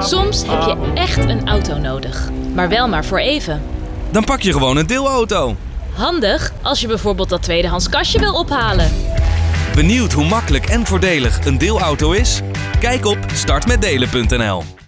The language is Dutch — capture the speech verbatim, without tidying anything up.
Soms heb je echt een auto nodig, maar wel maar voor even. Dan pak je gewoon een deelauto. Handig als je bijvoorbeeld dat tweedehands kastje wil ophalen. Benieuwd hoe makkelijk en voordelig een deelauto is? Kijk op start met delen punt n l.